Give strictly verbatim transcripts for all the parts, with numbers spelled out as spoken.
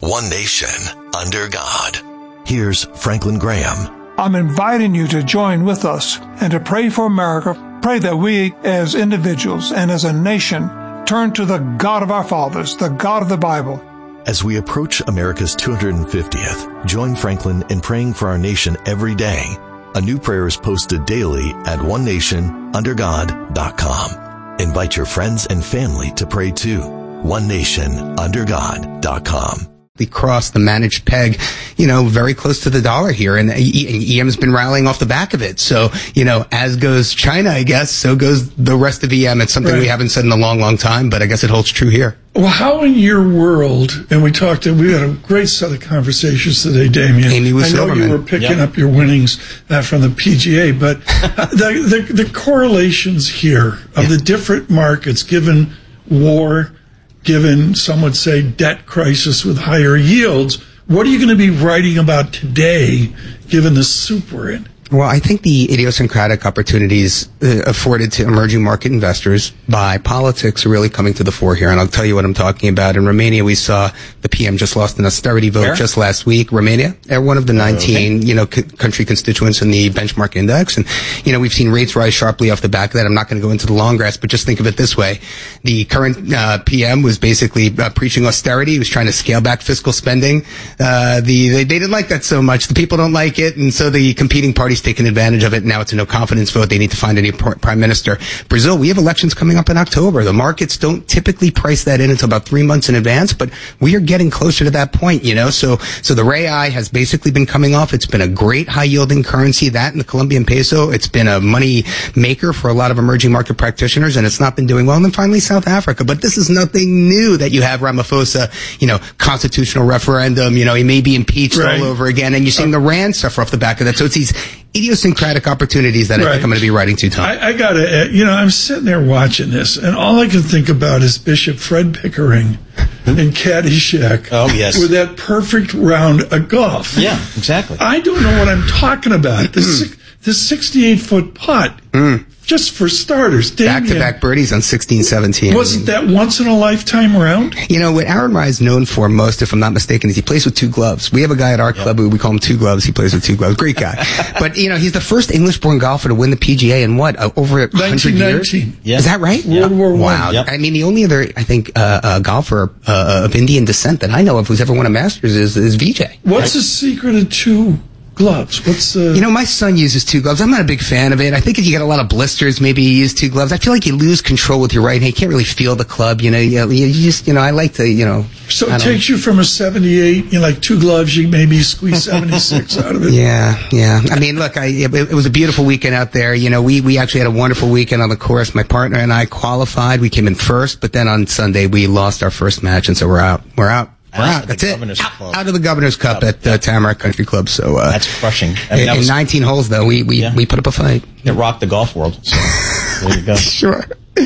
one nation, under God. Here's Franklin Graham. I'm inviting you to join with us and to pray for America. Pray that we as individuals and as a nation turn to the God of our fathers, the God of the Bible. As we approach America's two hundred fiftieth, join Franklin in praying for our nation every day. A new prayer is posted daily at one nation under god dot com. Invite your friends and family to pray too. one nation under god dot com. The cross, the managed peg, you know, very close to the dollar here. And E M's been rallying off the back of it. So, you know, as goes China, I guess, so goes the rest of E M. It's something right. we haven't said in a long, long time, but I guess it holds true here. Well, how in your world, and we talked, we had a great set of conversations today, Damien. Amy was I know Silverman. you were picking yep. up your winnings uh, from the P G A, but the, the, the correlations here of yeah. the different markets, given war, given, some would say, debt crisis with higher yields, what are you going to be writing about today, given the soup we're in? Well, I think the idiosyncratic opportunities uh, afforded to emerging market investors by politics are really coming to the fore here, and I'll tell you what I'm talking about. In Romania, we saw the P M just lost an austerity vote Where? just last week. Romania, they're one of the nineteen, okay. you know, c- country constituents in the benchmark index, and you know we've seen rates rise sharply off the back of that. I'm not going to go into the long grass, but just think of it this way: the current uh, P M was basically uh, preaching austerity. He was trying to scale back fiscal spending. Uh, the they, they didn't like that so much. The people don't like it, and so the competing parties taken advantage of it. Now it's a no confidence vote. They need to find a new prime minister. Brazil, we have elections coming up in October. The markets don't typically price that in until about three months in advance, but we are getting closer to that point, you know. So, so the real has basically been coming off. It's been a great high yielding currency. That and the Colombian peso, it's been a money maker for a lot of emerging market practitioners, and it's not been doing well. And then finally South Africa. But this is nothing new that you have Ramaphosa, you know, constitutional referendum, you know, he may be impeached right. all over again, and you're seeing the rand suffer off the back of that. So it's these idiosyncratic opportunities that I right. think I'm going to be writing to, Tom. I, I got to, you know, I'm sitting there watching this, and all I can think about is Bishop Fred Pickering in Caddyshack. Oh, yes. With that perfect round of golf. Yeah, exactly. I don't know what I'm talking about. This, this sixty-eight foot putt, mm. just for starters. Damien, back-to-back birdies on sixteen seventeen. Wasn't that once in a lifetime round? You know, what Aaron Rai is known for most, if I'm not mistaken, is he plays with two gloves. We have a guy at our yep. club who we call him Two Gloves. He plays with two gloves. Great guy. But, you know, he's the first English-born golfer to win the P G A in what, uh, over one hundred years? Yeah. Is that right? World War One. Wow. Yep. I mean, the only other, I think, uh, uh, golfer uh, of Indian descent that I know of who's ever won a Masters is, is Vijay. What's right? the secret of two gloves? What's the... You know, my son uses two gloves. I'm not a big fan of it. I think if you get a lot of blisters, maybe you use two gloves. I feel like you lose control with your right hand. You can't really feel the club. You know, you, you just, you know, I like to, you know. So it takes you from a seventy-eight, you know, like two gloves, you maybe squeeze seventy-six out of it. Yeah, yeah. I mean, look, I, it, it was a beautiful weekend out there. You know, we, we actually had a wonderful weekend on the course. My partner and I qualified. We came in first, but then on Sunday we lost our first match, and so we're out. We're out. We're out. out That's it. Out, out of the Governor's Cup Cup. at uh, Tamarack Country Club. So uh, that's crushing. I mean, in, that was, in nineteen holes, though, we we, yeah. we put up a fight. It rocked the golf world. So there you go. Sure.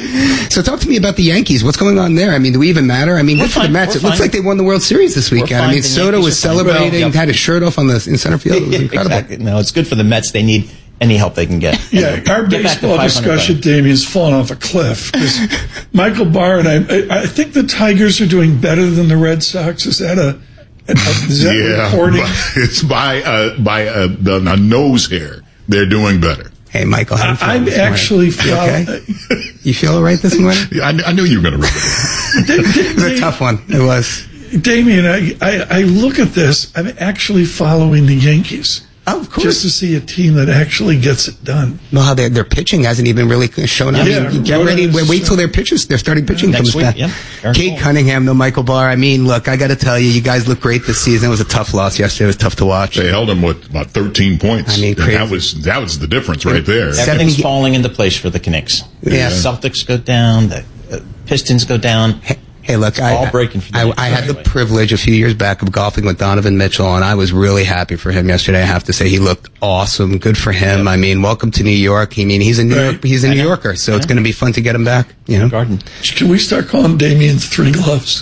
So talk to me about the Yankees. What's going on there? I mean, do we even matter? I mean, We're good for fine. the Mets. We're It looks fine. like they won the World Series this weekend. We're I mean, fine. The Soto Yankees was are fine. celebrating, Well, yep. had his shirt off on the in center field. It was incredible. Exactly. No, it's good for the Mets. They need any help they can get. Yeah, Get our back to baseball five hundred discussion, Damien, is falling off a cliff. Michael Barr and I, I, I think the Tigers are doing better than the Red Sox. Is that a, a is that yeah, a recording? It's by uh, by uh, the, the nose hair. They're doing better. Hey, Michael, how do you feel I'm this actually morning? feel, You okay? You feel all right this morning? Yeah, I, I knew you were going to rip it. It was a tough one. It was. Damien, I, I, I look at this. I'm actually following the Yankees. Oh, of course. Just to see a team that actually gets it done. Well, how their their pitching hasn't even really shown up. Yeah, I mean, get ready. Wait, wait till their pitchers, their starting pitching Next comes week, back. yeah. Very Kate cool. Cunningham, no Michael Barr. I mean, look, I got to tell you, you guys look great this season. It was a tough loss yesterday. It was tough to watch. They held them with about thirteen points. I mean, And crazy. that was that was the difference right there. Everything's seventy falling into place for the Knicks. Yeah. The Celtics go down. The uh, Pistons go down. Hey, hey, look, I, all breaking for the I, Yankees I had the anyway. privilege a few years back of golfing with Donovan Mitchell, and I was really happy for him yesterday. I have to say, he looked awesome. Good for him. Yeah. I mean, welcome to New York. I mean, he's a New Right. York, he's a I New know. Yorker, so I it's know. going to be fun to get him back. You know, Garden. Can we start calling Damien Three Gloves?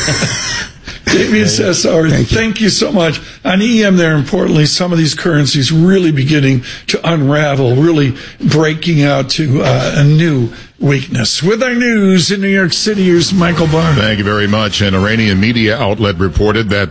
Damien says, sorry, Thank you. thank you so much. On E M there, importantly, some of these currencies really beginning to unravel, really breaking out to uh, a new weakness. With our news in New York City, here's Michael Barr. Thank you very much. An Iranian media outlet reported that